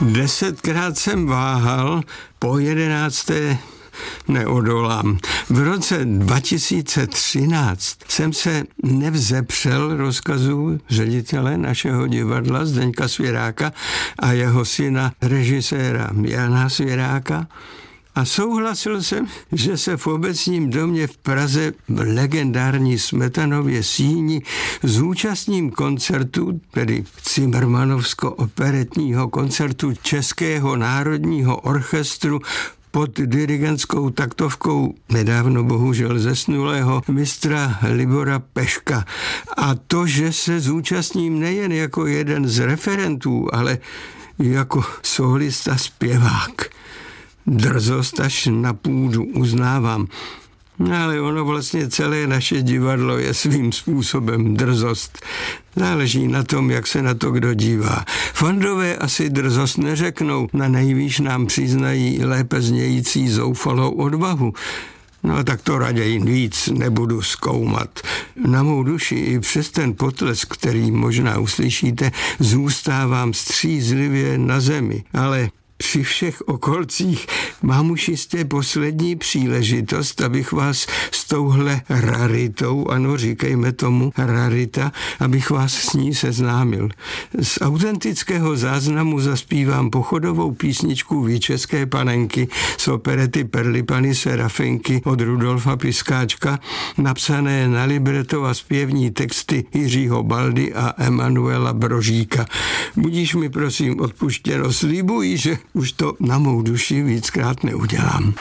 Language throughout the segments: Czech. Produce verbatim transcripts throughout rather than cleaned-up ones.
Desetkrát jsem váhal, po jedenácté neodolám. V roce dva tisíce třináct jsem se nevzepřel rozkazu ředitele našeho divadla Zdeňka Svěráka a jeho syna režiséra Jana Svěráka a souhlasil jsem, že se v Obecním domě v Praze v legendární Smetanově síni zúčastním koncertu, tedy Cimrmanovsko-operetního koncertu Českého národního orchestru pod dirigentskou taktovkou nedávno bohužel zesnulého mistra Libora Peška. A to, že se zúčastním nejen jako jeden z referentů, ale jako solista zpěvák. Drzost až na půdu, uznávám. Ale ono vlastně celé naše divadlo je svým způsobem drzost. Záleží na tom, jak se na to kdo dívá. Fandové asi drzost neřeknou, na nejvýš nám přiznají lépe znějící zoufalou odvahu. No tak to raději víc nebudu zkoumat. Na mou duši i přes ten potlesk, který možná uslyšíte, zůstávám střízlivě na zemi. Ale při všech okolcích mám už jistě poslední příležitost, abych vás s touhle raritou, ano, říkejme tomu rarita, abych vás s ní seznámil. Z autentického záznamu zaspívám pochodovou písničku Vy české panenky z operety Perly Panny Serafinky od Rudolfa Piskáčka, napsané na libreto a zpěvní texty Jiřího Baldy a Emanuela Brožíka. Budíš mi prosím odpuštěno, slibuji, že už to na mou duši víckrát neudělám.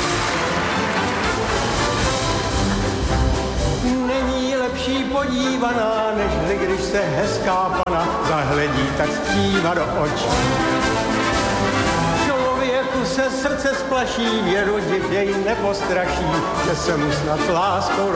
Není lepší podívaná, než když se hezká pana zahledí tak zpívá do očí. Člověku se srdce splaší, věru div jej nepostraší, že se mu snad láskou